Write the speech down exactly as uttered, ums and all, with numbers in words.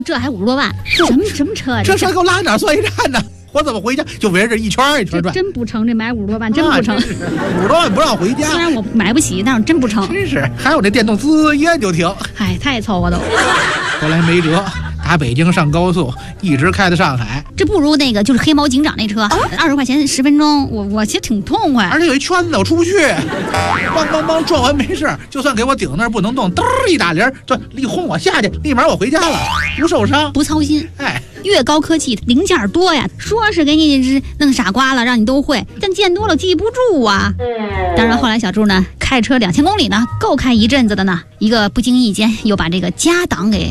这还五十多万，什么什么车啊？ 这车给我拉哪儿算一站呢？我怎么回家就围着这一圈一圈转？ 真不成，这买五十多万真不成。 五十多万不让回家， 虽然我买不起，但是真不成。 真是，还有这电动滋一按就停。 哎，太凑合都。 后来没辙，打北京上高速，一直开到上海。 这不如那个就是黑猫警长那车，二十块钱十分钟，我我其实挺痛快。 而且有一圈子我出不去，梆梆梆撞完没事，就算给我顶那儿不能动，嘚儿一打铃，这一轰我下去，立马我回家了，不受伤， 不操心。 哎。 越高科技零件多呀，说是给你弄傻瓜了，让你都会，但见多了记不住啊。当然后来小柱呢，开车两千公里呢，够开一阵子的呢。一个不经意间又把这个加档给